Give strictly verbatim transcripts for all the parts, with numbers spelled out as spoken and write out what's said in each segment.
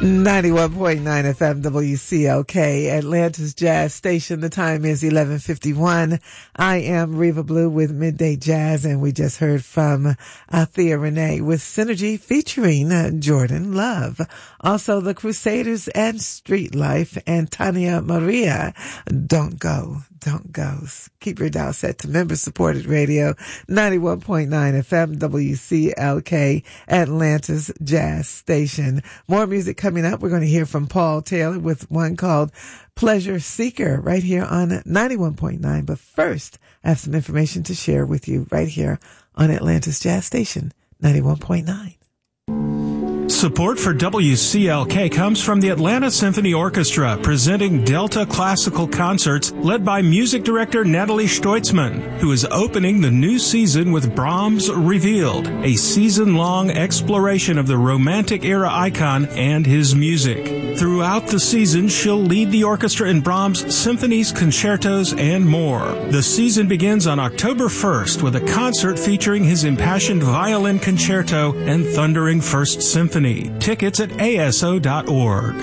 ninety-one point nine F M W C L K, Atlanta's Jazz Station. The time is eleven fifty-one. I am Reva Blue with Midday Jazz, and we just heard from uh, Thea Renee with Synergy featuring uh, Jordan Love. Also, the Crusaders and Street Life, and Tania Maria, Don't Go. Don't go. Keep your dial set to member-supported radio, ninety-one point nine F M W C L K, Atlanta's Jazz Station. More music coming up. We're going to hear from Paul Taylor with one called Pleasure Seeker right here on ninety-one point nine. But first, I have some information to share with you right here on Atlanta's Jazz Station, ninety-one point nine. Support for W C L K comes from the Atlanta Symphony Orchestra, presenting Delta Classical Concerts, led by music director Natalie Stoitzman, who is opening the new season with Brahms Revealed, a season-long exploration of the Romantic era icon and his music. Throughout the season, she'll lead the orchestra in Brahms' symphonies, concertos, and more. The season begins on October first with a concert featuring his impassioned violin concerto and thundering First Symphony. Tickets at A S O dot org.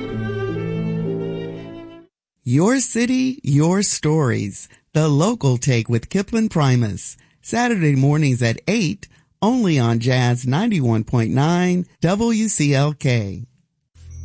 Your city, your stories. The Local Take with Kipling Primus. Saturday mornings at eight, only on Jazz ninety-one point nine W C L K.